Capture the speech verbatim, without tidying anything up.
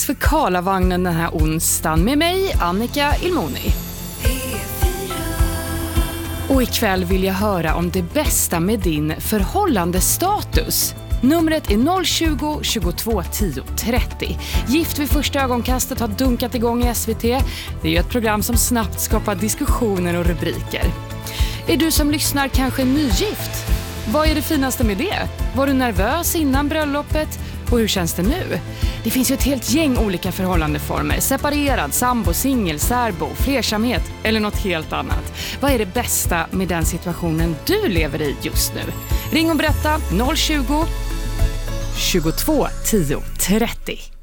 För Karlavagnen den här onsdagen med mig, Annika Ilmoni. Och ikväll vill jag höra om det bästa med din förhållandestatus. Numret är noll tjugo, tjugotvå, tio, trettio. Gift vid första ögonkastet har dunkat igång i S V T. Det är ju ett program som snabbt skapar diskussioner och rubriker. Är du som lyssnar kanske nygift? Vad är det finaste med det? Var du nervös innan bröllopet? Och hur känns det nu? Det finns ju ett helt gäng olika förhållandeformer. Separerad, sambo, singel, särbo, flersamhet eller något helt annat. Vad är det bästa med den situationen du lever i just nu? Ring och berätta noll tjugo, tjugotvå, tio, trettio.